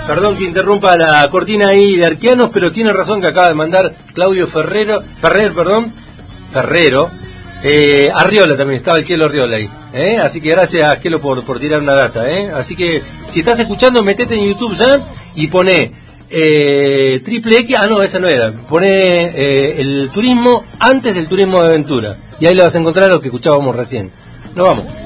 Perdón que interrumpa la cortina ahí de Arqueanos, pero tiene razón que acaba de mandar Claudio Ferrero, Arriola también, estaba el Kelo Arriola ahí, así que gracias Kelo por tirar una data, así que si estás escuchando, metete en YouTube ya y pone triple X, no, esa no era, pone el turismo antes del turismo de aventura, y ahí lo vas a encontrar lo que escuchábamos recién. Nos vamos.